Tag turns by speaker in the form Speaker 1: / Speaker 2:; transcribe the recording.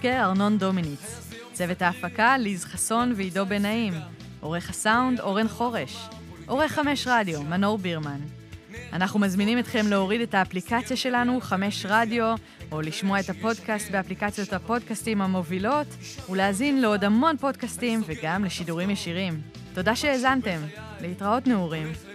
Speaker 1: המפיקה ארנון דומיניץ. צוות ההפקה ליז חסון ועידו בנעים. עורך הסאונד אורן חורש. עורך 5 רדיו מנור בירמן. אנחנו מזמינים אתכם להוריד את האפליקציה שלנו 5 רדיו, או לשמוע את הפודקאסט באפליקציות הפודקאסטים המובילות, ולהזין לעוד המון פודקאסטים וגם לשידורים ישירים. תודה שהאזנתם. להתראות נעורים.